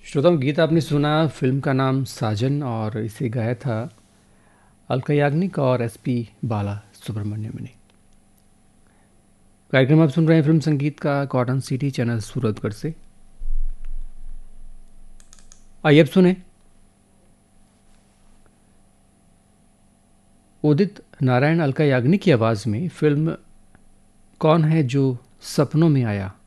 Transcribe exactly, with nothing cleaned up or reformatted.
श्रोताओं, गीत आपने सुना। फिल्म का नाम साजन और इसे गाया था अलका याग्निक और एस पी बाला सुब्रमण्यम ने। कार्यक्रम आप सुन रहे हैं फिल्म संगीत का कॉटन सिटी चैनल सूरतगढ़ से। आइए अब सुने उदित नारायण अलका याग्निक की आवाज़ में फिल्म कौन है जो सपनों में आया